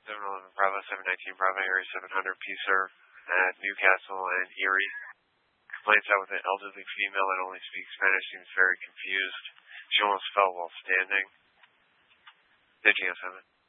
711 Bravo, 719 Bravo, Area 700, P-Serve at Newcastle and Erie. Complaints out with an elderly female that only speaks Spanish, seems very confused. She almost fell while standing. Staging 07.